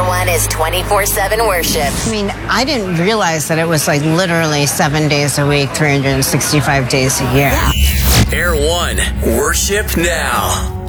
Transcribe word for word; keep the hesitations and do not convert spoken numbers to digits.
One is twenty-four seven worship. I mean, I didn't realize that it was like literally seven days a week, three hundred sixty-five days a year. Air One, worship now.